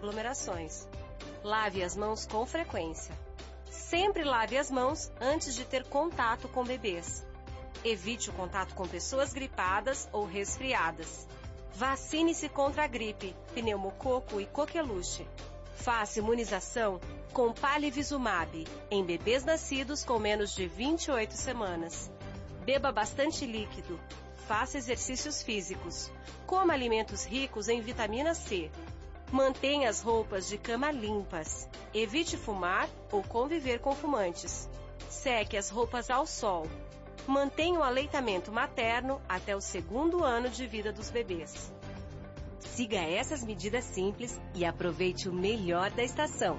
aglomerações. Lave as mãos com frequência. Sempre lave as mãos antes de ter contato com bebês. Evite o contato com pessoas gripadas ou resfriadas. Vacine-se contra a gripe, pneumococo e coqueluche. Faça imunização com Palivizumab em bebês nascidos com menos de 28 semanas. Beba bastante líquido. Faça exercícios físicos. Coma alimentos ricos em vitamina C. Mantenha as roupas de cama limpas. Evite fumar ou conviver com fumantes. Seque as roupas ao sol. Mantenha o aleitamento materno até o 2º ano de vida dos bebês. Siga essas medidas simples e aproveite o melhor da estação.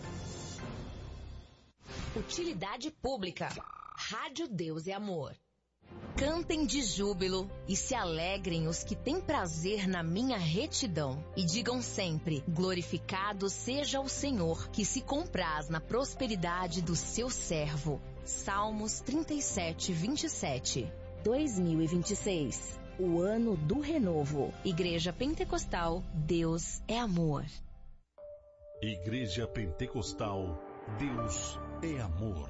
Utilidade pública. Rádio Deus e Amor. Cantem de júbilo e se alegrem os que têm prazer na minha retidão. E digam sempre, glorificado seja o Senhor, que se compraz na prosperidade do seu servo. Salmos 37, 27. 2026. O ano do renovo. Igreja Pentecostal, Deus é amor. Igreja Pentecostal, Deus é amor.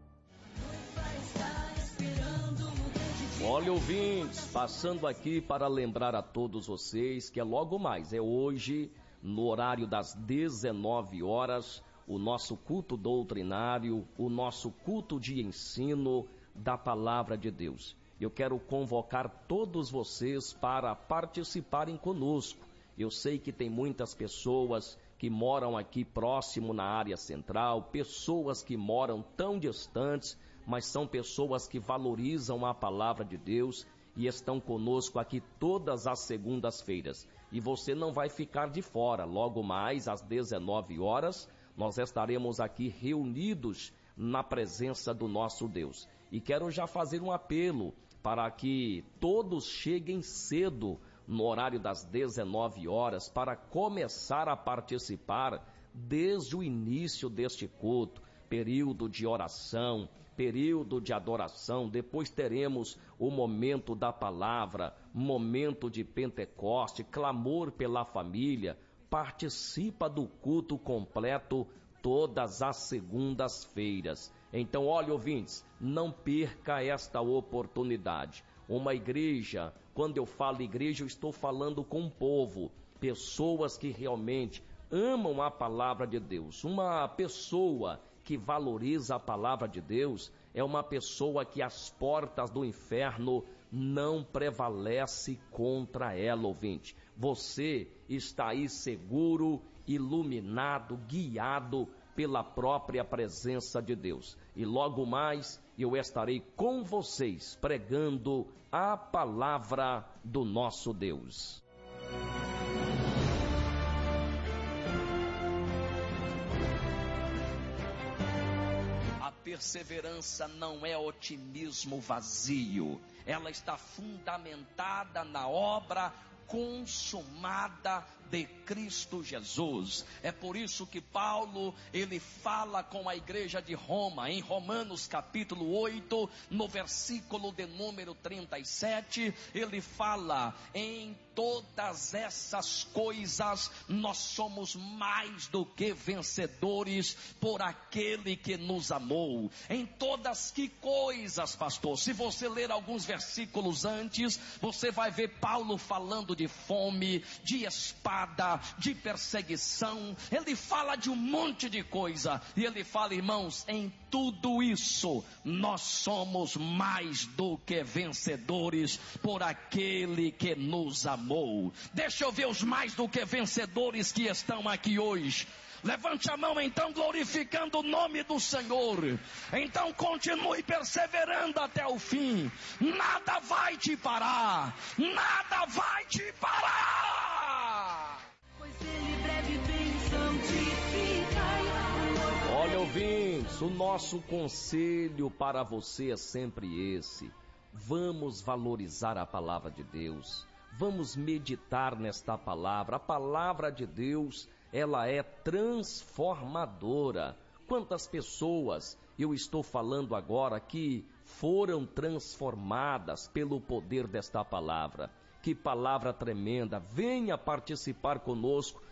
Olha, ouvintes, passando aqui para lembrar a todos vocês que é logo mais, é hoje, no horário das 19 horas, o nosso culto doutrinário, o nosso culto de ensino da Palavra de Deus. Eu quero convocar todos vocês para participarem conosco. Eu sei que tem muitas pessoas que moram aqui próximo na área central, pessoas que moram tão distantes, mas são pessoas que valorizam a Palavra de Deus e estão conosco aqui todas as segundas-feiras. E você não vai ficar de fora. Logo mais, às 19 horas, nós estaremos aqui reunidos na presença do nosso Deus. E quero já fazer um apelo para que todos cheguem cedo no horário das 19 horas para começar a participar desde o início deste culto. Período de oração, período de adoração, depois teremos o momento da palavra, momento de Pentecoste, clamor pela família. Participa do culto completo todas as segundas-feiras. Então, olha, ouvintes, não perca esta oportunidade. Uma igreja, quando eu falo igreja, eu estou falando com o povo, pessoas que realmente amam a palavra de Deus. Uma pessoa que valoriza a palavra de Deus é uma pessoa que as portas do inferno não prevalece contra ela, ouvinte. Você está aí seguro, iluminado, guiado pela própria presença de Deus. E logo mais eu estarei com vocês pregando a palavra do nosso Deus. Perseverança não é otimismo vazio, ela está fundamentada na obra consumada de Cristo Jesus. É por isso que Paulo, ele fala com a igreja de Roma, em Romanos capítulo 8, no versículo de número 37, ele fala: em todas essas coisas nós somos mais do que vencedores por aquele que nos amou. Em todas que coisas, pastor? Se você ler alguns versículos antes, você vai ver Paulo falando de fome, de espada, de perseguição. Ele fala de um monte de coisa. E ele fala, irmãos, em tudo isso nós somos mais do que vencedores por aquele que nos amou. Deixa eu ver os mais do que vencedores que estão aqui hoje. Levante a mão então, glorificando o nome do Senhor. Então continue perseverando até o fim. Nada vai te parar. Nada vai te parar. Pois ele breve bênção te fica. Olha, ouvintes, o nosso conselho para você é sempre esse. Vamos valorizar a palavra de Deus. Vamos meditar nesta palavra. A palavra de Deus, ela é transformadora. Quantas pessoas eu estou falando agora que foram transformadas pelo poder desta palavra? Que palavra tremenda! Venha participar conosco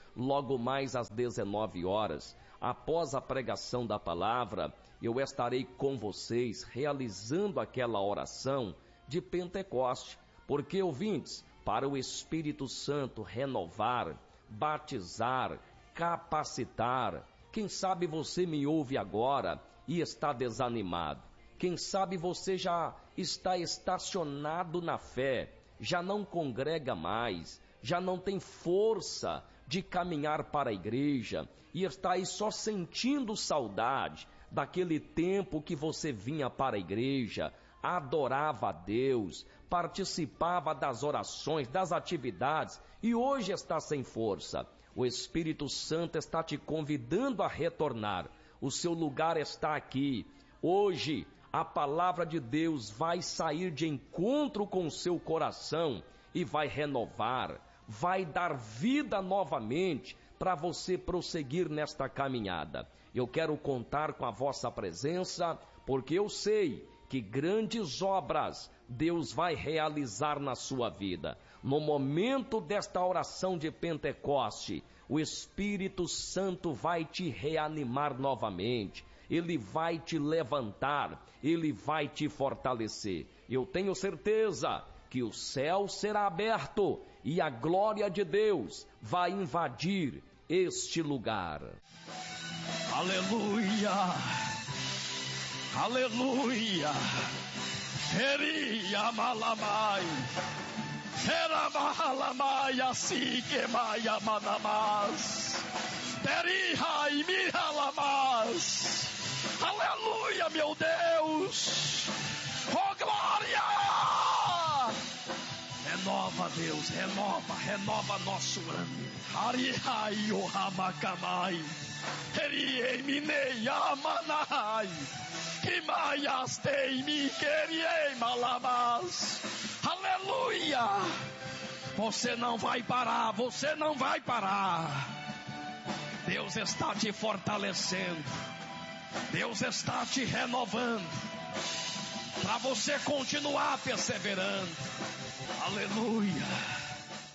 logo mais às 19 horas, após a pregação da palavra, eu estarei com vocês realizando aquela oração de Pentecoste, porque, ouvintes, para o Espírito Santo renovar, batizar, capacitar, quem sabe você me ouve agora e está desanimado, quem sabe você já está estacionado na fé, já não congrega mais, já não tem força de caminhar para a igreja e está aí só sentindo saudade daquele tempo que você vinha para a igreja, adorava a Deus, participava das orações, das atividades e hoje está sem força. O Espírito Santo está te convidando a retornar. O seu lugar está aqui. Hoje a palavra de Deus vai sair de encontro com o seu coração e vai renovar, vai dar vida novamente para você prosseguir nesta caminhada. Eu quero contar com a vossa presença, porque eu sei que grandes obras Deus vai realizar na sua vida. No momento desta oração de Pentecoste, o Espírito Santo vai te reanimar novamente. Ele vai te levantar, Ele vai te fortalecer. Eu tenho certeza que o céu será aberto e a glória de Deus vai invadir este lugar. Aleluia! Aleluia! Heria malamai, heramahalamai, asikemaya manamas, terihai miralamas. Aleluia, meu Deus! Oh, glória! Renova, Deus, renova nosso ano. Harihai ohamakamai, heriei minei amanai, kimaias teimi keriei malamas. Aleluia! Você não vai parar, você não vai parar. Deus está te fortalecendo, Deus está te renovando, para você continuar perseverando. Aleluia!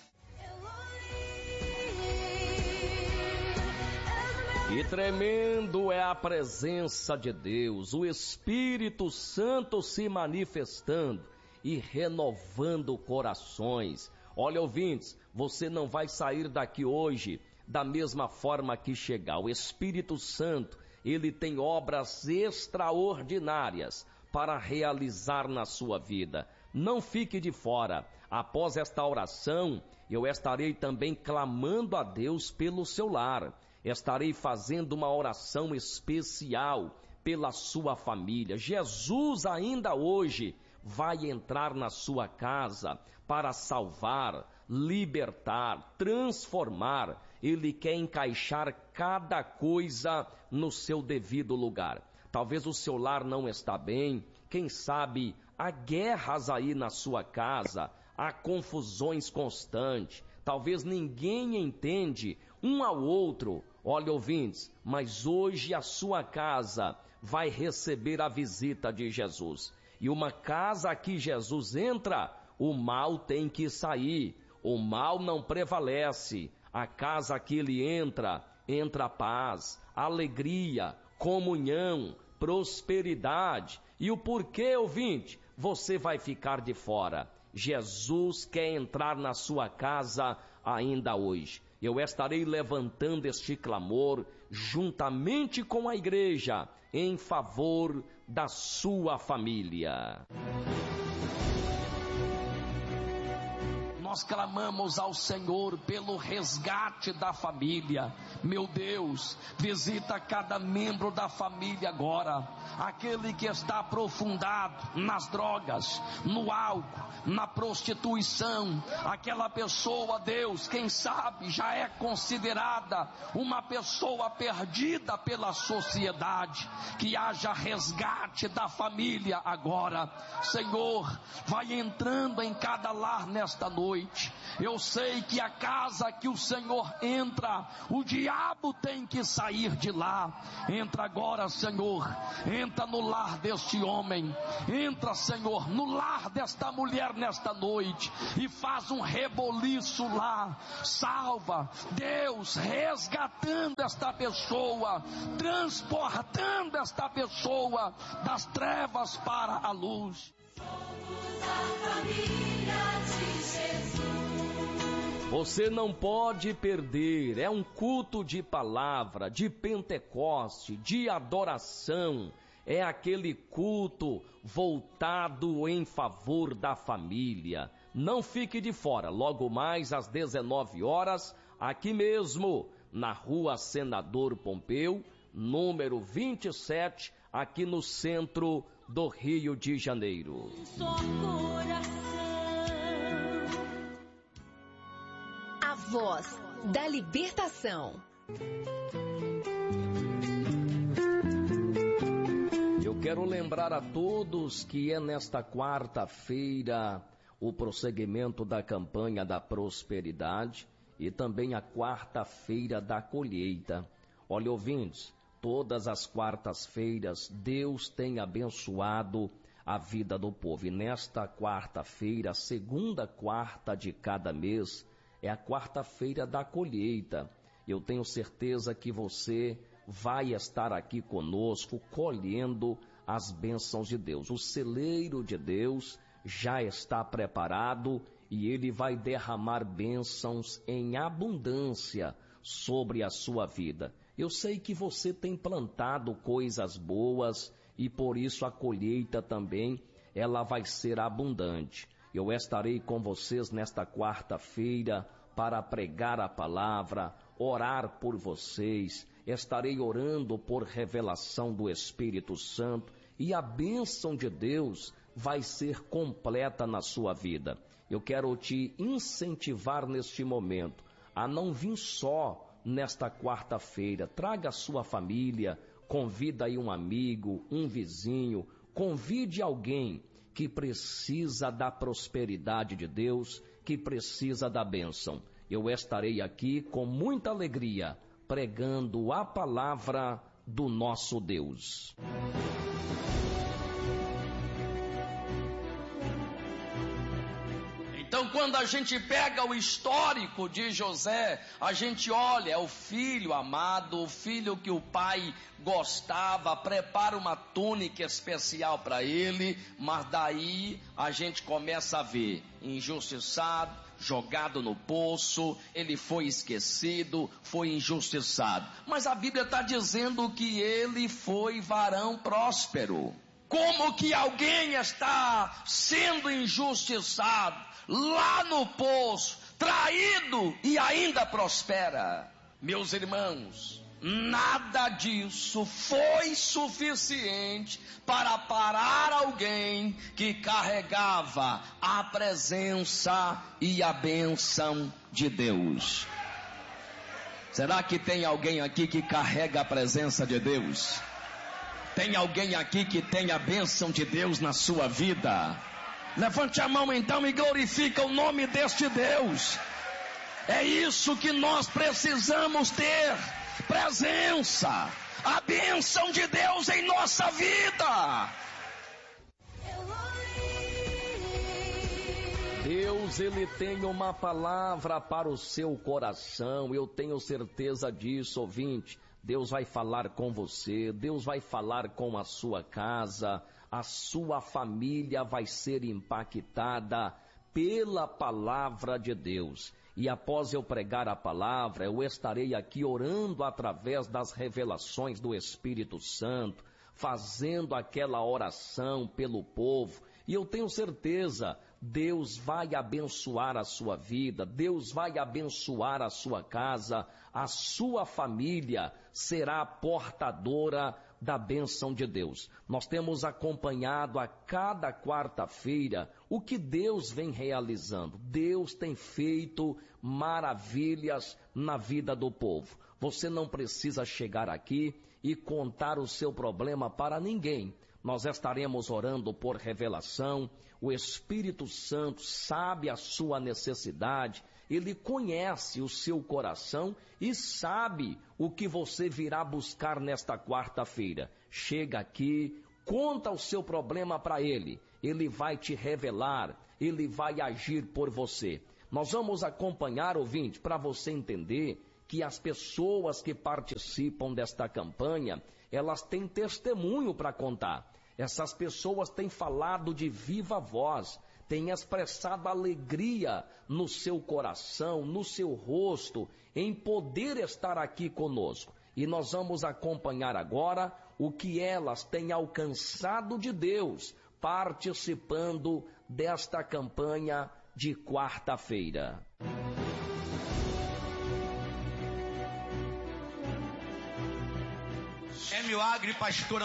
E tremendo é a presença de Deus, o Espírito Santo se manifestando e renovando corações. Olha, ouvintes, você não vai sair daqui hoje da mesma forma que chegar. O Espírito Santo, ele tem obras extraordinárias para realizar na sua vida. Não fique de fora. Após esta oração, eu estarei também clamando a Deus pelo seu lar. Estarei fazendo uma oração especial pela sua família. Jesus ainda hoje vai entrar na sua casa para salvar, libertar, transformar. Ele quer encaixar cada coisa no seu devido lugar. Talvez o seu lar não está bem, quem sabe há guerras aí na sua casa, há confusões constantes, talvez ninguém entende um ao outro. Olha, ouvintes, mas hoje a sua casa vai receber a visita de Jesus. E uma casa que Jesus entra, o mal tem que sair, o mal não prevalece. A casa que ele entra paz, alegria, comunhão, prosperidade. E o porquê, ouvinte, você vai ficar de fora. Jesus quer entrar na sua casa ainda hoje. Eu estarei levantando este clamor juntamente com a igreja em favor da sua família. Nós clamamos ao Senhor pelo resgate da família. Meu Deus, visita cada membro da família agora. Aquele que está aprofundado nas drogas, no álcool, na prostituição. Aquela pessoa, Deus, quem sabe já é considerada uma pessoa perdida pela sociedade. Que haja resgate da família agora. Senhor, vai entrando em cada lar nesta noite. noite. Eu sei que a casa que o Senhor entra, o diabo tem que sair de lá. Entra agora, Senhor, entra no lar deste homem, entra, Senhor, no lar desta mulher nesta noite, e faz um reboliço lá. Salva, Deus, resgatando esta pessoa, transportando esta pessoa das trevas para a luz. Somos a família de Jesus. Você não pode perder, é um culto de palavra, de Pentecoste, de adoração, é aquele culto voltado em favor da família. Não fique de fora, logo mais às 19 horas, aqui mesmo, na Rua Senador Pompeu, número 27, aqui no centro do Rio de Janeiro. Só coração. A voz da libertação. Eu quero lembrar a todos que é nesta quarta-feira o prosseguimento da campanha da prosperidade e também a quarta-feira da colheita. Olha, ouvintes, todas as quartas-feiras Deus tem abençoado a vida do povo. E nesta quarta-feira, a segunda quarta de cada mês, é a quarta-feira da colheita. Eu tenho certeza que você vai estar aqui conosco colhendo as bênçãos de Deus. O celeiro de Deus já está preparado e ele vai derramar bênçãos em abundância sobre a sua vida. Eu sei que você tem plantado coisas boas e por isso a colheita também ela vai ser abundante. Eu estarei com vocês nesta quarta-feira para pregar a palavra, orar por vocês. Estarei orando por revelação do Espírito Santo e a bênção de Deus vai ser completa na sua vida. Eu quero te incentivar neste momento a não vir só nesta quarta-feira. Traga a sua família, convida aí um amigo, um vizinho, convide alguém que precisa da prosperidade de Deus, que precisa da bênção. Eu estarei aqui com muita alegria, pregando a palavra do nosso Deus. Então, quando a gente pega o histórico de José, a gente olha, é o filho amado, o filho que o pai gostava, prepara uma túnica especial para ele, mas daí a gente começa a ver injustiçado, jogado no poço, ele foi esquecido, foi injustiçado. Mas a Bíblia está dizendo que ele foi varão próspero. Como que alguém está sendo injustiçado, lá no poço, traído e ainda prospera? Meus irmãos, nada disso foi suficiente para parar alguém que carregava a presença e a bênção de Deus. Será que tem alguém aqui que carrega a presença de Deus? Tem alguém aqui que tem a bênção de Deus na sua vida? Levante a mão então e glorifica o nome deste Deus. É isso que nós precisamos ter, presença, a bênção de Deus em nossa vida. Deus, ele tem uma palavra para o seu coração, eu tenho certeza disso, ouvinte. Deus vai falar com você, Deus vai falar com a sua casa, a sua família vai ser impactada pela palavra de Deus. E após eu pregar a palavra, eu estarei aqui orando através das revelações do Espírito Santo, fazendo aquela oração pelo povo. E eu tenho certeza, Deus vai abençoar a sua vida, Deus vai abençoar a sua casa, a sua família será portadora da bênção de Deus. Nós temos acompanhado a cada quarta-feira o que Deus vem realizando. Deus tem feito maravilhas na vida do povo. Você não precisa chegar aqui e contar o seu problema para ninguém. nós estaremos orando por revelação. O Espírito Santo sabe a sua necessidade, ele conhece o seu coração e sabe o que você virá buscar nesta quarta-feira. Chega aqui, conta o seu problema para ele, ele vai te revelar, ele vai agir por você. Nós vamos acompanhar, ouvinte, para você entender que as pessoas que participam desta campanha, elas têm testemunho para contar. Essas pessoas têm falado de viva voz, têm expressado alegria no seu coração, no seu rosto, em poder estar aqui conosco. E nós vamos acompanhar agora o que elas têm alcançado de Deus, participando desta campanha de quarta-feira. É milagre, pastor